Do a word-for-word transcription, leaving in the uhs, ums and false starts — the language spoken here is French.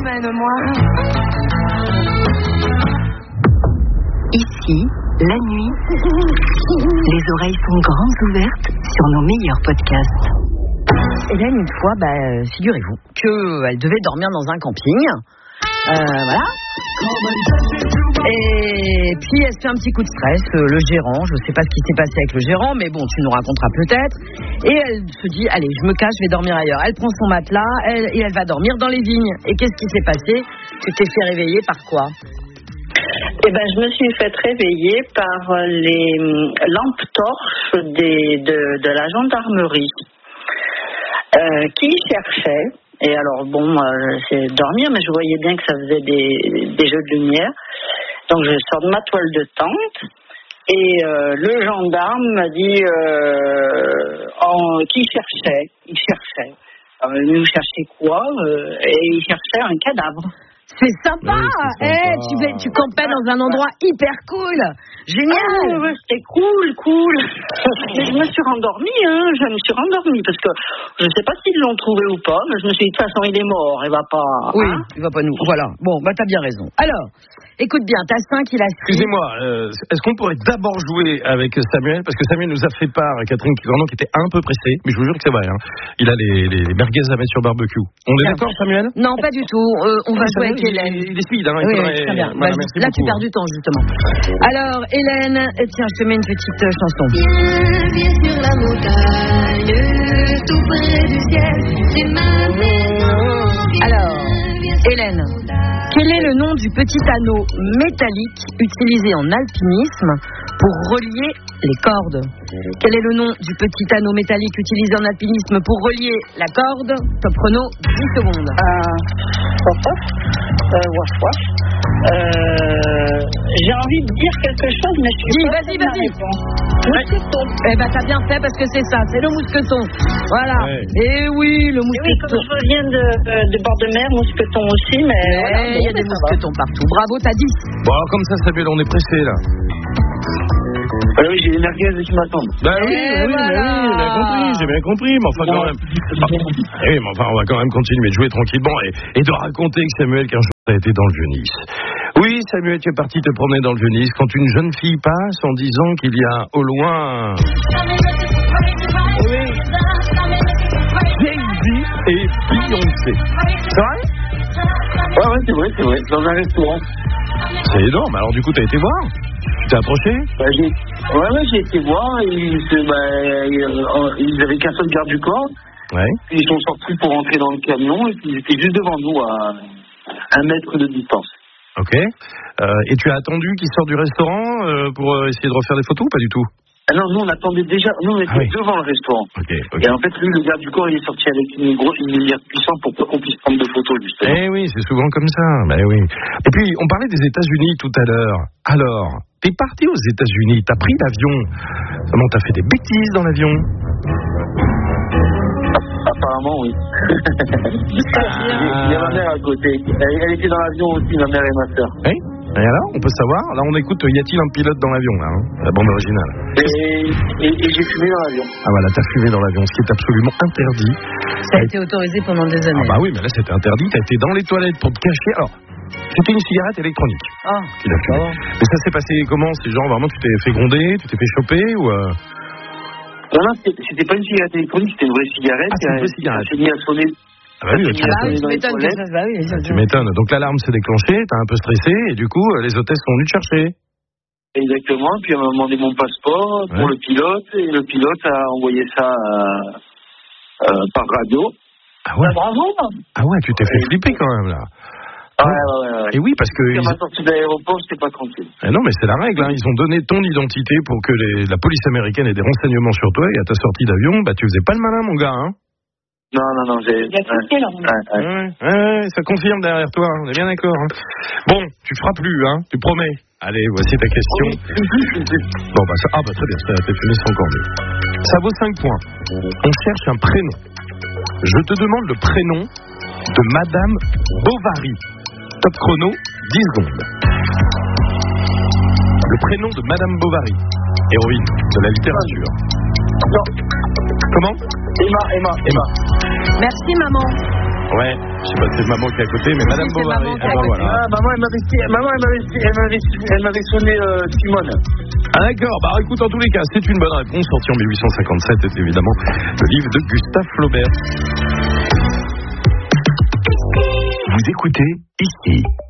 emmène-moi. Ici, la nuit, les oreilles sont grandes ouvertes sur nos meilleurs podcasts. Hélène, une fois, bah, euh, figurez-vous qu'elle devait dormir dans un camping. Euh, voilà. Et puis elle se fait un petit coup de stress, euh, le gérant, je sais pas ce qui s'est passé avec le gérant, mais bon, tu nous raconteras peut-être. Et elle se dit, allez, je me cache, je vais dormir ailleurs. Elle prend son matelas elle, et elle va dormir dans les vignes. Et qu'est-ce qui s'est passé? Tu t'es fait réveiller par quoi? Eh ben, je me suis fait réveiller par les lampes torches des, de, de la gendarmerie euh, qui cherchaient. Et alors, bon, moi, c'est dormir, mais je voyais bien que ça faisait des, des jeux de lumière. Donc, je sors de ma toile de tente et euh, le gendarme m'a dit euh, en, qui cherchait. Il cherchait. Alors, il cherchait quoi euh, Et il cherchait un cadavre. C'est sympa, oui, c'est sympa. Hey, tu, tu campais dans un endroit hyper cool. Génial. Ah, ouais, c'était cool, cool. Mais je me suis rendormie, hein, je me suis rendormie parce que je ne sais pas s'ils l'ont trouvé ou pas, mais je me suis dit de toute façon il est mort, il va pas. Oui, hein il va pas nous. Voilà. Bon, bah t'as bien raison. Alors, écoute bien, t'as cinq, il a six. Excusez-moi, euh, est-ce qu'on pourrait d'abord jouer avec Samuel, parce que Samuel nous a fait part, Catherine Kivernon, qui était un peu pressée, mais je vous jure que c'est vrai. Hein. Il a les, les, les merguez à mettre sur barbecue. On est d'accord, Samuel? Non, pas du tout. Euh, on va jouer avec Hélène. Il est speed, hein, il oui, faudrait... oui, très bien. Voilà, bah, merci là, beaucoup. tu perds du temps, justement. Alors, Hélène, tiens, je te mets une petite euh, chanson. Viens, viens sur la montagne, tout près du ciel. C'est maintenant. Alors, Hélène, quel est le nom du petit anneau métallique utilisé en alpinisme pour relier les cordes? Quel est le nom du petit anneau métallique utilisé en alpinisme pour relier la corde? Top chrono, dix secondes. Euh, euh, waf, waf. Euh, j'ai envie de dire quelque chose, mais je suis Dis, pas vas-y, sûre de ma vas-y. réponse. Mousqueton. Eh ben, t'as bien fait parce que c'est ça, c'est le mousqueton. Voilà. Ouais. Et oui, le Et oui, mousqueton. comme je reviens de, de, de bord de mer, mousqueton aussi, mais Eh, voilà, il y a bon, des ça va. mousquetons partout. Bravo, t'as dix. Bon, alors, comme ça, Samuel, on est pressé, là. Ah oui, j'ai les merguez qui m'attendent. Bah oui, Et bah oui, voilà. bah oui, j'ai bien compris, j'ai bien compris, mais enfin quand même. Ah, eh oui, mais enfin, on va quand même continuer de jouer tranquillement et, et de raconter que Samuel, qu'un jour, a été dans le Vieux-Nice. Oui, Samuel, tu es parti te promener dans le Vieux-Nice quand une jeune fille passe en disant qu'il y a au loin Jay-Z et Beyoncé. C'est vrai? Ouais, ouais, c'est vrai, c'est vrai. Dans un restaurant. C'est énorme. Alors du coup, t'as été voir? Tu t'es approché? Bah, j'ai... Ouais, ouais, j'ai été voir. Ils, se... bah, euh, ils avaient qu'un seul garde du corps. Ouais. Puis ils sont sortis pour rentrer dans le camion et puis ils étaient juste devant nous à un mètre de distance. Ok. Euh, et tu as attendu qu'ils sortent du restaurant euh, pour euh, essayer de refaire des photos ou pas du tout? Ah non, nous on attendait déjà, nous on était Ah oui. devant le restaurant. Ok, ok. Et en fait, lui, le garde du corps, il est sorti avec une grosse une lumière puissante pour pas qu'on puisse prendre de photos, justement. Eh oui, c'est souvent comme ça. Ben oui. Et puis, on parlait des États-Unis tout à l'heure. Alors, t'es parti aux États-Unis, t'as pris l'avion. Comment t'as fait des bêtises dans l'avion? Apparemment, oui. Il y a ma mère à côté. Elle, elle était dans l'avion aussi, ma mère et ma soeur. Oui. Et alors, on peut savoir? Là, on écoute, y a-t-il un pilote dans l'avion, là, hein, la bande originale? Et, et, et j'ai fumé dans l'avion. Ah voilà, t'as fumé dans l'avion, ce qui est absolument interdit. Ça a été autorisé pendant des années. Ah bah oui, mais là, c'était interdit. T'as été dans les toilettes pour te cacher. Alors, c'était une cigarette électronique Ah, qu'il a fumé. Mais ça s'est passé comment? C'est genre, vraiment, tu t'es fait gronder, tu t'es fait choper ou... Euh... Non, non, c'était, c'était pas une cigarette électronique, c'était une vraie cigarette. Ah, c'est une vraie cigarette. Elle s'est mise à sonner. Ah bah oui, Elle s'est tu mise à bah oui, sonner tu dans les m'étonnes que toilettes. ça. Bah oui, ça, Tu m'étonnes. Donc l'alarme s'est déclenchée, t'as un peu stressé, et du coup, les hôtesses sont venues te chercher. Exactement, puis elle m'a demandé mon passeport pour Ouais. le pilote, et le pilote a envoyé ça euh, euh, par radio. Ah ouais? Bah, bravo! Ah ouais, tu t'es fait flipper quand même, là. Ouais, ouais, ouais. ouais. Et oui, parce que... Quand ils- m'a sorti de l'aéroport, j'étais pas tranquille. Eh non, mais c'est la règle, hein. Ils ont donné ton identité pour que les- la police américaine ait des renseignements sur toi, et à ta sortie d'avion, bah tu faisais pas le malin, mon gars, hein. Non, non, non, j'ai... Il y a tout fait, là. Ouais, ouais. Ouais, ouais, ouais, ça confirme derrière toi, hein. On est bien d'accord, hein. Bon, tu feras plus, hein, tu promets. Allez, voici ta question. Bon, bah ça... Ah bah très bien, ça, t'es fini, c'est encore mieux. Ça vaut cinq points. On cherche un prénom. Je te demande le prénom de Madame Bovary. Top chrono, dix secondes. Le prénom de Madame Bovary, héroïne de la littérature. Non, Comment? Emma, Emma, Emma. Merci, maman. Ouais, je sais pas si c'est maman qui est à côté, mais Madame c'est Bovary. maman qui est Ah, à bah, côté. voilà. Ah, maman, elle m'avait, maman, elle m'avait, elle m'avait, elle m'avait sonné euh, Simone. Ah d'accord, bah écoute, en tous les cas, c'est une bonne réponse, sortie en dix-huit cent cinquante-sept, c'est évidemment le livre de Gustave Flaubert. Vous écoutez ici.